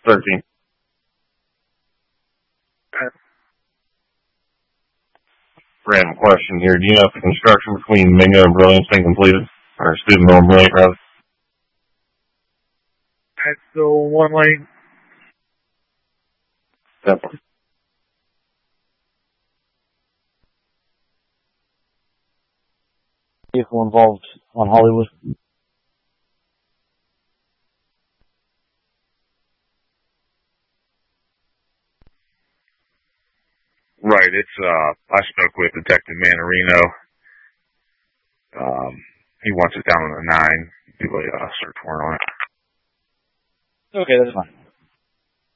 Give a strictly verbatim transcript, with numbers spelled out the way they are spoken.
thirteen. Okay. Random question here. Do you know if the construction between Mingo and Brilliant's been completed? Or Steubenville and Brilliant, rather? That's still one lane. Definitely. Vehicle involved on Hollywood. Right, it's, uh, I spoke with Detective Manarino. Um, he wants it down on the nine. Do a uh, search warrant on it. Okay, that's fine.